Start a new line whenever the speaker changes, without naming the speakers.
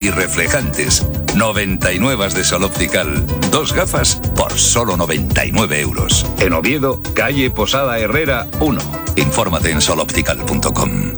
antirreflejantes. 99 de Sol Optical. 2 gafas por solo 99 euros. En Oviedo, calle Posada Herrera 1. Infórmate en soloptical.com.